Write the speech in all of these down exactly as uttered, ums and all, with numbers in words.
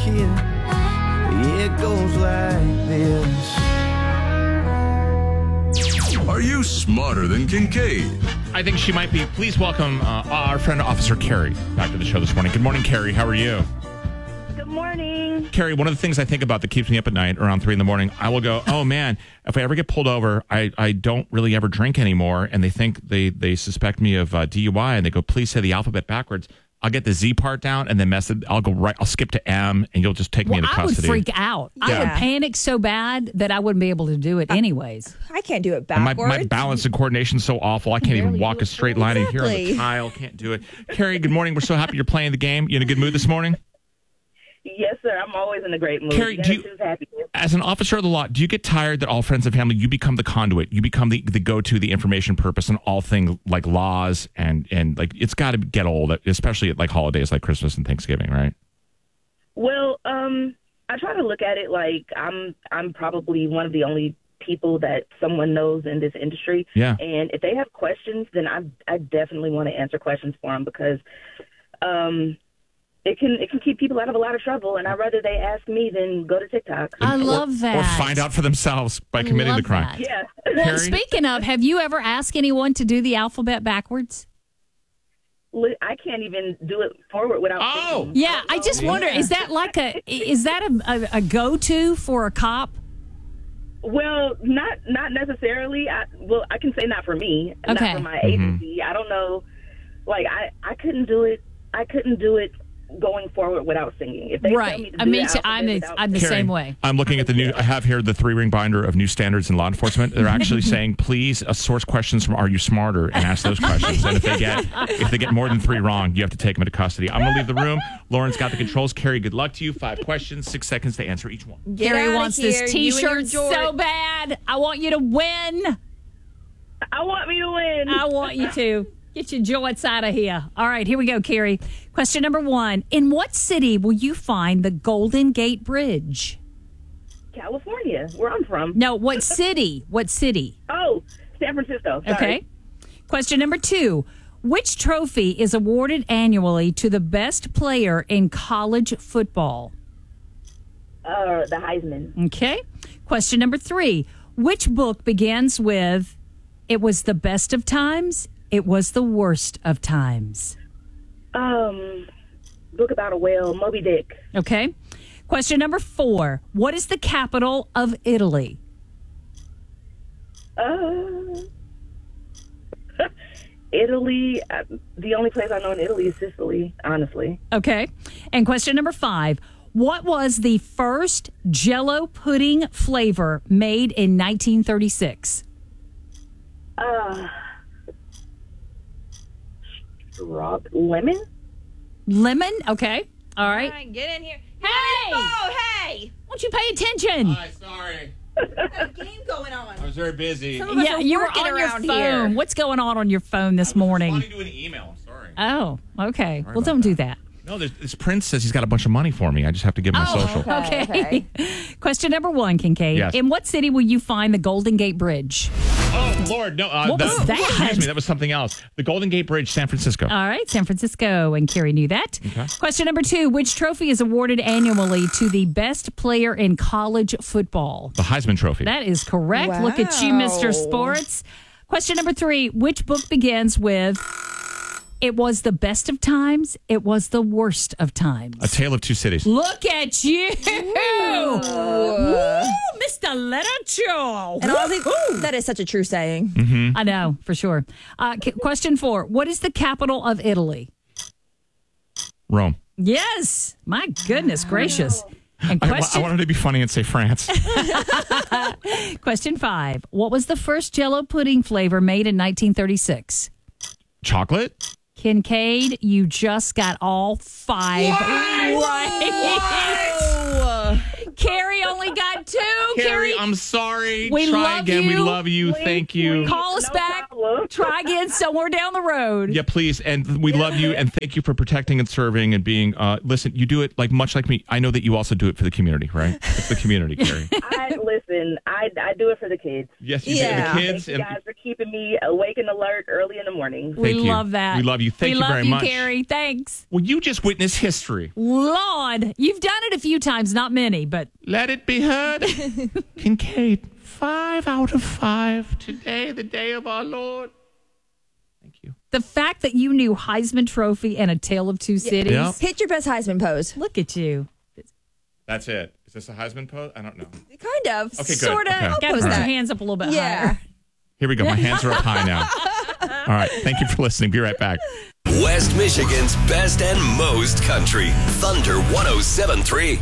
you. It goes like this. Are you smarter than Kincaid? I think she might be. Please welcome uh, our friend, Officer Carrie, back to the show this morning. Good morning, Carrie. How are you? Good morning. Carrie, one of the things I think about that keeps me up at night around three in the morning, I will go, oh, man, if I ever get pulled over, I, I don't really ever drink anymore. And they think they, they suspect me of uh, D U I. And they go, please say the alphabet backwards. I'll get the Z part down and then mess it. I'll go right. I'll skip to M and you'll just take well, me into custody. I would freak out. Yeah. I would panic so bad that I wouldn't be able to do it anyways. I can't do it And my, backwards. my balance and coordination is so awful. I can't even walk a straight line in here on the Exactly. tile. Can't do it. Carrie, good morning. We're so happy you're playing the game. You in a good mood this morning? Yes, sir. I'm always in a great mood. Carrie, do you- Just happy. As an officer of the law, do you get tired that all friends and family, you become the conduit, you become the, the go-to, the information purpose, and all things like laws and, and like it's got to get old, especially at like holidays like Christmas and Thanksgiving, right? Well, um, I try to look at it like I'm I'm probably one of the only people that someone knows in this industry. Yeah. And if they have questions, then I I definitely want to answer questions for them because um, it can it can keep people out of a lot of trouble. And I'd rather they ask me than go to TikTok. I love Or that. find out for themselves by committing Love the crime. that. Yeah. Well, Carrie? speaking of, have you ever asked anyone to do the alphabet backwards? Li- I can't even do it forward without Oh! thinking. Yeah, I just wonder, is that like a is that a, a, a go-to for a cop? Well, not not necessarily. I, well, I can say not for me, Okay. not for my agency. I don't know. Like I, I couldn't do it. I couldn't do it going forward without singing. If they tell Right. me to I do mean, the I'm the, alphabet I'm the without same Carrie, way. I'm looking at the new, I have here the three ring binder of new standards in law enforcement. They're actually saying, please uh, source questions from Are You Smarter and ask those questions. And if they get if they get more than three wrong, you have to take them into custody. I'm going to leave the room. Lauren's got the controls. Carrie, good luck to you. Five questions, six seconds to answer each one. Get Gary outta wants here, this you and your T-shirt George. so bad. I want you to win. I want me to win. I want you to. Get your joints out of here. All right, here we go, Carrie. Question number one. In what city will you find the Golden Gate Bridge? California, where I'm from. No, what city? What city? Oh, San Francisco. Sorry. Okay. Question number two. Which trophy is awarded annually to the best player in college football? Uh, the Heisman. Okay. Question number three. Which book begins with, it was the best of times, it was the worst of times? Um, book about a whale, Moby Dick. Okay. Question number four. What is the capital of Italy? Uh, Italy. Uh, the only place I know in Italy is Sicily, honestly. Okay. And question number five. What was the first Jell-O pudding flavor made in nineteen thirty-six? Uh, straw- lemon? Lemon? Okay. All right. Fine, get in here. Hey! Oh, hey! Won't you pay attention? sorry. Got a game going on. I was very busy. Some of us Yeah, are you were working on your around phone. here. What's going on on your phone this morning? to an email. I'm sorry. Oh, okay. Well, about don't do that. No, there's, this Prince says he's got a bunch of money for me. I just have to give him my social. Okay. Okay, Question number one, Kincaid. Yes. In what city will you find the Golden Gate Bridge? Oh, Lord, no. Uh, What was that? Excuse me, that was something else. The Golden Gate Bridge, San Francisco. All right, San Francisco, and Carrie knew that. Okay. Question number two. Which trophy is awarded annually to the best player in college football? the Heisman Trophy. That is correct. Look at you, Mister Wow. Sports. Question number three. Which book begins with, it was the best of times, it was the worst of times? a Tale of Two Cities. Look at you. Woo, Mister Literature. And I think that is such a true saying. Mm-hmm. I know, for sure. Uh, c- question four. What is the capital of Italy? Rome. Yes. My goodness gracious. And I, wa- I question, wanted to be funny and say France. question five. What was the first Jell-O pudding flavor made in nineteen thirty-six? Chocolate? Kincaid, you just got all five right. Carrie only got two. Carrie, I'm sorry. We Try love again. We you. love you. Thank you. Call us No back. problem. Try again somewhere down the road. Yeah, please. And we love you. And thank you for protecting and serving and being, uh, listen, you do it like much like me. I know that you also do it for the community, right? It's the community, Carrie. I listen. listen, I, I do it for the kids. Yes, you Yeah. do. The kids. Thank you and- guys for keeping me awake and alert early in the morning. We Thank you. love that. We love you. Thank we you love very you, much. Carrie. Thanks. Well, you just witnessed history. Lord, you've done it a few times, not many, but Let it be heard. Kincaid, five out of five. Today, the day of our Lord. Thank you. the fact that you knew Heisman Trophy and A Tale of Two Cities. Yeah. Hit your best Heisman pose. Look at you. That's it. Is this a Heisman pose? I don't know. Kind of. Okay, good. Sort of. Okay. I'll Got to post put your that. hands up a little bit Yeah. higher. Here we go. My hands are up high now. All right. Thank you for listening. Be right back. West Michigan's best and most country. Thunder one oh seven point three.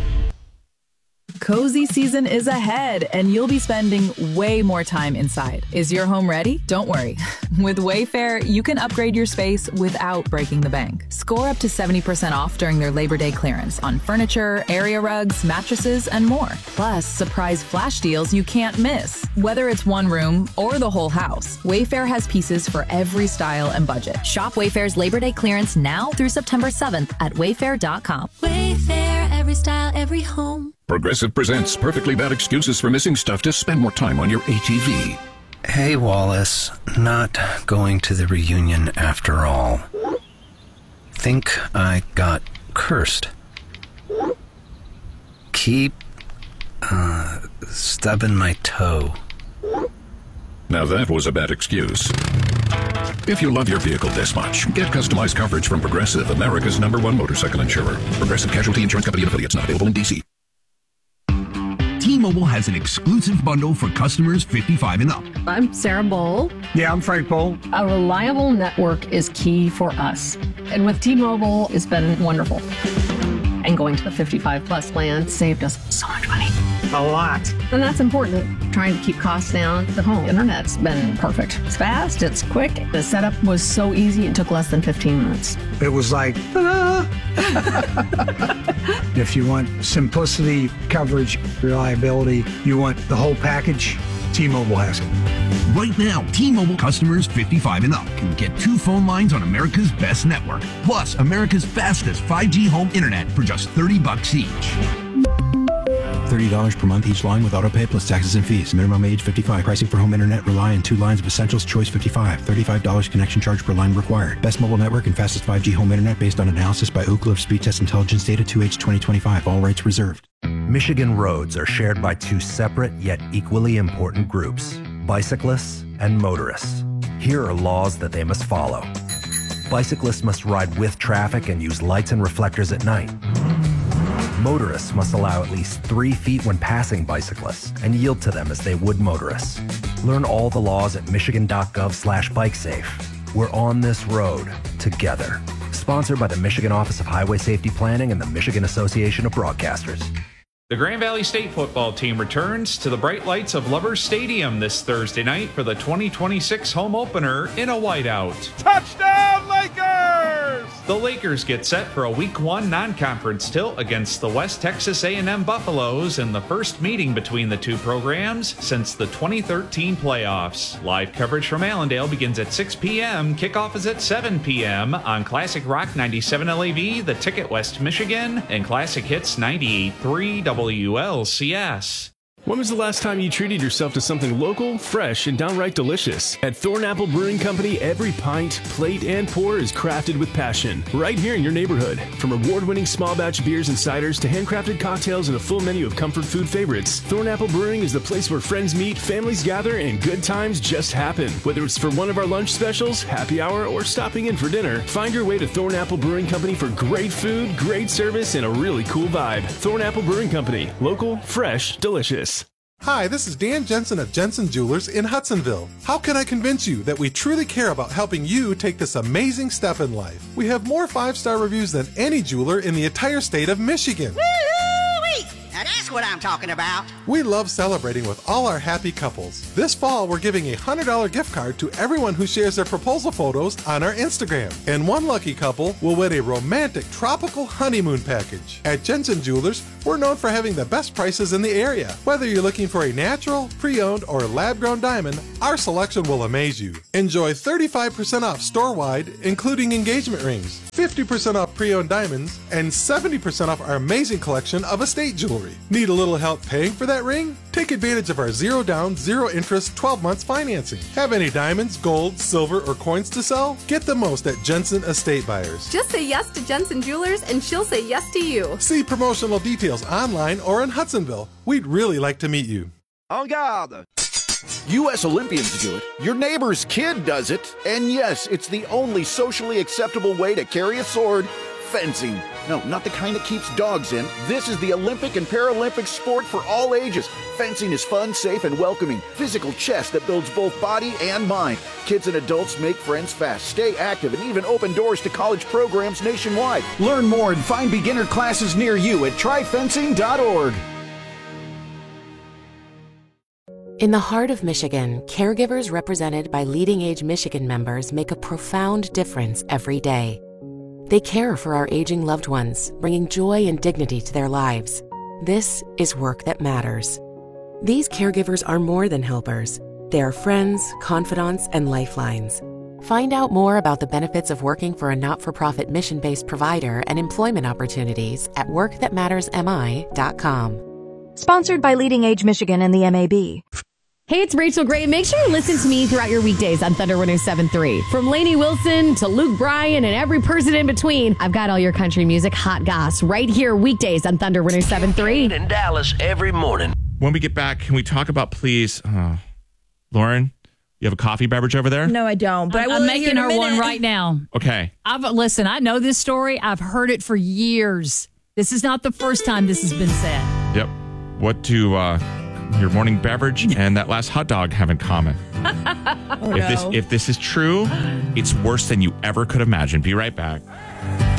Cozy season is ahead, and you'll be spending way more time inside. Is your home ready? Don't worry. With Wayfair, you can upgrade your space without breaking the bank. Score up to seventy percent off during their Labor Day clearance on furniture, area rugs, mattresses, and more. Plus, surprise flash deals you can't miss. Whether it's one room or the whole house, Wayfair has pieces for every style and budget. Shop Wayfair's Labor Day clearance now through September seventh at wayfair dot com. Wayfair, every style, every home. Progressive presents perfectly bad excuses for missing stuff to spend more time on your A T V. Hey, Wallace. Not going to the reunion after all. Think I got cursed. Keep, uh, stubbing my toe. Now that was a bad excuse. If you love your vehicle this much, get customized coverage from Progressive, America's number one motorcycle insurer. Progressive Casualty Insurance Company and affiliates, not available in D C. T-Mobile has an exclusive bundle for customers fifty-five and up. I'm Sarah Bowl. Yeah, I'm Frank Bowl. A reliable network is key for us. And with T-Mobile, it's been wonderful. And going to the fifty-five plus plan saved us so much money. A lot. And that's important. Trying to keep costs down. The home internet's been perfect. It's fast, it's quick. The setup was so easy, it took less than fifteen minutes. It was like, ta-da! If you want simplicity, coverage, reliability, you want the whole package, T-Mobile has it. Right now, T-Mobile customers fifty-five and up can get two phone lines on America's best network, plus America's fastest five G home internet for just thirty bucks each. thirty dollars per month each line with autopay plus taxes and fees. Minimum age fifty-five. Pricing for home internet rely on two lines of Essentials Choice fifty-five. thirty-five dollars connection charge per line required. Best mobile network and fastest five G home internet based on analysis by Ookla of Speed Test Intelligence data two H twenty twenty-five. All rights reserved. Michigan roads are shared by two separate yet equally important groups, bicyclists and motorists. Here are laws that they must follow. Bicyclists must ride with traffic and use lights and reflectors at night. Motorists must allow at least three feet when passing bicyclists and yield to them as they would motorists. Learn all the laws at michigan.gov slash bikesafe. We're on this road together. Sponsored by the Michigan Office of Highway Safety Planning and the Michigan Association of Broadcasters. The Grand Valley State football team returns to the bright lights of Lovers Stadium this Thursday night for the twenty twenty-six home opener in a whiteout. Touchdown, Lakers! The Lakers get set for a week one non-conference tilt against the West Texas A and M Buffaloes in the first meeting between the two programs since the twenty thirteen playoffs. Live coverage from Allendale begins at six p.m. Kickoff is at seven p.m. on Classic Rock ninety-seven L A V, The Ticket West Michigan, and Classic Hits ninety-eight point three W L C S. When was the last time you treated yourself to something local, fresh, and downright delicious? At Thornapple Brewing Company, every pint, plate, and pour is crafted with passion, right here in your neighborhood. From award-winning small batch beers and ciders to handcrafted cocktails and a full menu of comfort food favorites, Thornapple Brewing is the place where friends meet, families gather, and good times just happen. Whether it's for one of our lunch specials, happy hour, or stopping in for dinner, find your way to Thornapple Brewing Company for great food, great service, and a really cool vibe. Thornapple Brewing Company, local, fresh, delicious. Hi, this is Dan Jensen of Jensen Jewelers in Hudsonville. How can I convince you that we truly care about helping you take this amazing step in life? We have more five-star reviews than any jeweler in the entire state of Michigan. Woo-wee! Now that's what I'm talking about. We love celebrating with all our happy couples. This fall, we're giving a one hundred dollars gift card to everyone who shares their proposal photos on our Instagram. And one lucky couple will win a romantic tropical honeymoon package. At Jensen Jewelers, we're known for having the best prices in the area. Whether you're looking for a natural, pre-owned, or lab-grown diamond, our selection will amaze you. Enjoy thirty-five percent off store-wide, including engagement rings, fifty percent off pre-owned diamonds, and seventy percent off our amazing collection of estate jewelry. Need a little help paying for that ring? Take advantage of our zero down, zero interest twelve months financing. Have any diamonds, gold, silver, or coins to sell? Get the most at Jensen Estate Buyers. Just say yes to Jensen Jewelers and she'll say yes to you. See promotional details online or in Hudsonville. We'd really like to meet you. En garde! U S Olympians do it, your neighbor's kid does it, and yes, it's the only socially acceptable way to carry a sword, fencing. No, not the kind that keeps dogs in. This is the Olympic and Paralympic sport for all ages. Fencing is fun, safe, and welcoming. Physical chess that builds both body and mind. Kids and adults make friends fast, stay active, and even open doors to college programs nationwide. Learn more and find beginner classes near you at try fencing dot org. In the heart of Michigan, caregivers represented by Leading Age Michigan members make a profound difference every day. They care for our aging loved ones, bringing joy and dignity to their lives. This is work that matters. These caregivers are more than helpers. They are friends, confidants, and lifelines. Find out more about the benefits of working for a not-for-profit mission-based provider and employment opportunities at work that matters m i dot com. Sponsored by Leading Age Michigan and the M A B. Hey, it's Rachel Gray. Make sure you listen to me throughout your weekdays on Thunder one oh seven point three. From Lainey Wilson to Luke Bryan and every person in between, I've got all your country music hot goss right here weekdays on Thunder one oh seven point three. In Dallas every morning. When we get back, can we talk about, please, uh, Lauren, you have a coffee beverage over there? No, I don't. But I'm, I will I'm making her one right now. Okay. I've listen. I know this story. I've heard it for years. This is not the first time this has been said. Yep. What do uh, your morning beverage and that last hot dog have in common? Oh, if no. this if this is true, it's worse than you ever could imagine. Be right back.